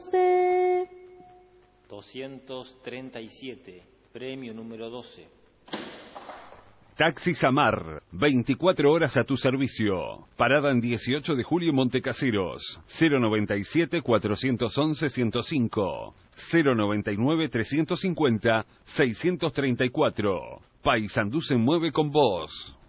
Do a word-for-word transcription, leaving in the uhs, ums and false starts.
doce. doscientos treinta y siete, premio número doce. Taxi Samar, veinticuatro horas a tu servicio. Parada en dieciocho de julio, Montecaseros. cero noventa y siete, cuatrocientos once, ciento cinco. cero noventa y nueve, trescientos cincuenta, seiscientos treinta y cuatro. Paysandú se mueve con vos.